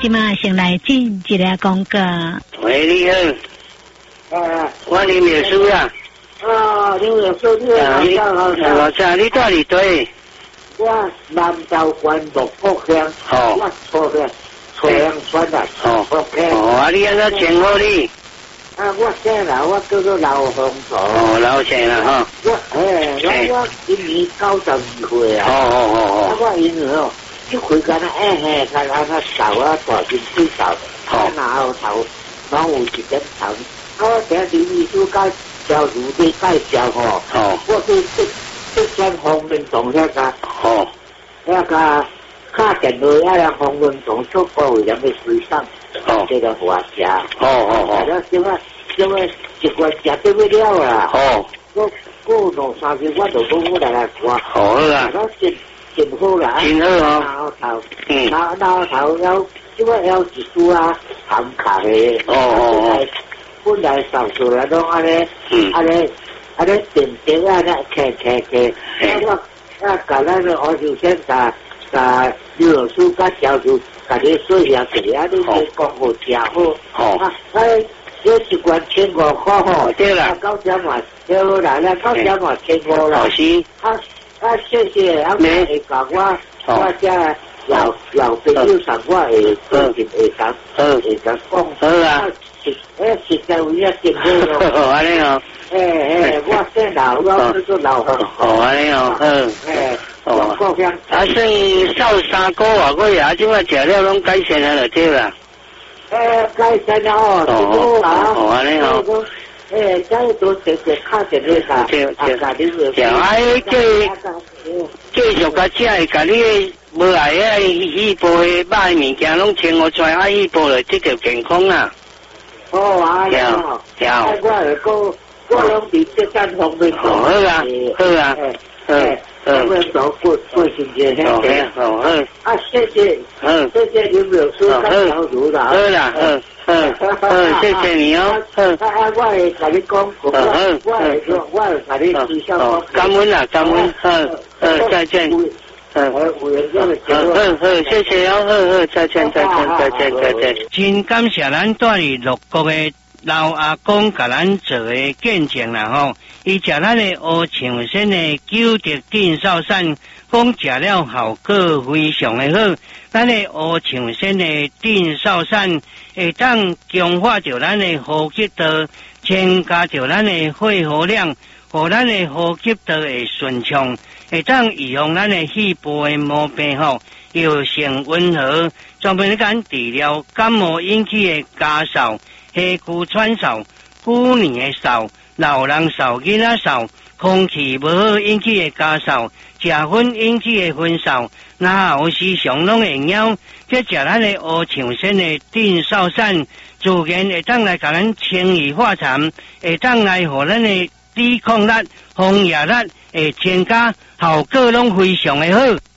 即马先来进一个广告。 喂，你好。我林秘书啊。 林秘书，你好。 老乡，你到底对？ 我南投县六福乡。我错的，翠阳村啊。 你安怎称呼你？ 我姓啦，我叫做刘洪楚。 刘姓啦， 我今年92岁啊。我因为一回干他手啊大件水手，然後頭攞有一點頭，我聽林秘書教如啲介紹我即將紅運動嗰個卡電腦啊，紅運動出過有咩水生，叫做華社。因為一個食得不了啦。我2-3日我就講我來掛。 好啦。 真好啦， 真好頭有因為有一束啊，含卡嘅。本來上數來講安尼電電啊，騎。我搞那個我就先把劉老師甲小組把你說下去啊，你講好正好。有一罐1500塊對啦。 9點嘛，對啦，9點嘛1500啦。 是。 謝謝，會講我家老朋友上我會講。好啊。實在有一點好咯。 安尼哦。 我姓劉，我叫做劉洪。 安尼哦。 國鄉。 算瘦3個月個月，即擺食了攏改善了就對啦。 改善了哦， 安尼哦。 再多直卡電那個， 繼續甲食會甲你無愛迄部的歹物件攏清我出來，迄部就即條健康啊。 我攏佇這間方面做。好啊。我做過星期謝謝林秘書跟小組啦。謝謝你哦。我會甲你講，我會甲你推銷講。 感恩。再見。謝謝哦。再見。真感謝咱住佇樂國的老阿公甲咱做嘅見證啦伊食咱的烏象參的九德定少產，講食了效果非常的好。咱的烏象參的定少產會當強化着咱的呼吸道，增加着咱的肺活量，互咱的呼吸道會順暢，會當預防咱的肺部的毛病藥性溫和，專門講治療感冒引起的咳嗽、氣鼓喘嗽、過年的嗽、老人嗽、囡仔嗽、空氣不好引起的咳嗽、食薰引起的昏嗽，那有時常攏會枵。這食咱的烏象參的定少產，自然會當來甲咱清理化痰，會當來互咱的抵抗力、防疫力會增加，效果攏非常的好。